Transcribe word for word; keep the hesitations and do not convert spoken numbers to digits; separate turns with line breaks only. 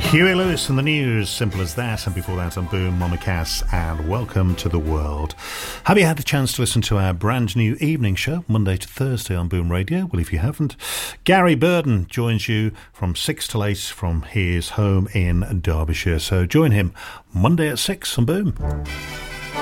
Huey Lewis and the News, simple as that. And before that on Boom, Mama Cass and Welcome to the World. Have you had a chance to listen to our brand new evening show, Monday to Thursday on Boom Radio? Well, if you haven't, Gary Burden joins you from six till eight from his home in Derbyshire. So join him Monday at six on Boom.